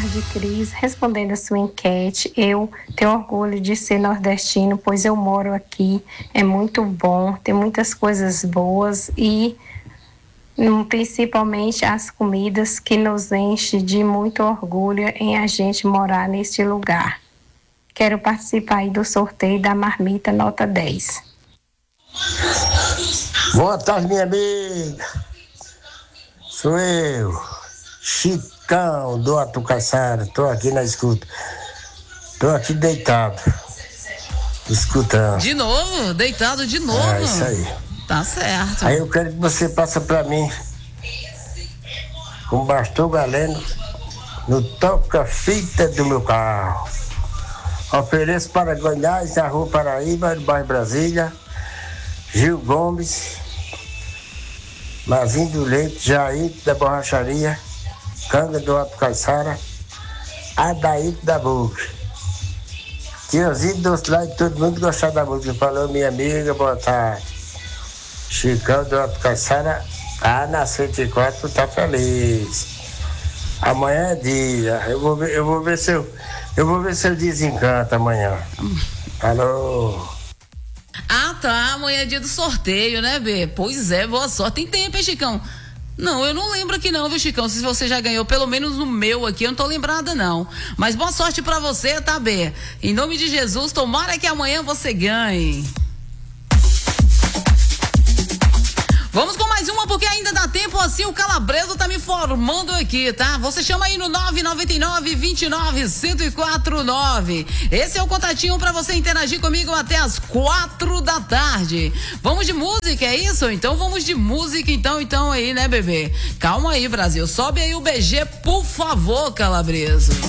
tarde, Cris. Respondendo a sua enquete, eu tenho orgulho de ser nordestino, pois eu moro aqui. É muito bom, tem muitas coisas boas e principalmente as comidas que nos enchem de muito orgulho em a gente morar neste lugar. Quero participar aí do sorteio da marmita nota 10. Boa tarde, minha amiga. Sou eu, Chicão do Atucaçara. Tô aqui na escuta. Tô aqui deitado, escutando. De novo? Deitado de novo? É isso aí. Tá certo. Aí eu quero que você passe pra mim com bastão galeno no toca-fita do meu carro. Ofereço para Goiás, na Rua Paraíba, no bairro Brasília, Gil Gomes, Mazinho do Leite, Jair da Borracharia, Canga do Alto Caiçara, Adaíto da Boca. Tiozinho doce lá e todo mundo gostar da música. Falou, minha amiga, boa tarde. Chicão do Alto Caiçara, na 104, tá feliz. Amanhã é dia. Eu vou ver se eu desencanto amanhã. Alô. Ah, tá. Amanhã é dia do sorteio, né, B? Pois é, boa sorte. Tem tempo, hein, Chicão? Não, eu não lembro aqui não, viu, Chicão? Se você já ganhou, pelo menos no meu aqui, eu não tô lembrada, não. Mas boa sorte pra você, tá, B? Em nome de Jesus, tomara que amanhã você ganhe. Vamos com mais uma, porque ainda dá tempo, assim o Calabreso tá me informando aqui, tá? Você chama aí no 999-29-1049. Esse é o contatinho pra você interagir comigo até as 4 da tarde. Vamos de música, é isso? Então vamos de música, então aí, né, bebê? Calma aí, Brasil. Sobe aí o BG, por favor, Calabreso.